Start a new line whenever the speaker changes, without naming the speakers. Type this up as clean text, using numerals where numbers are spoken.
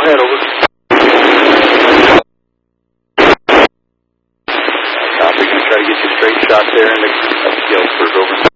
ahead, over. Copy, going to try to get you a straight shot there in the Galesburg, over.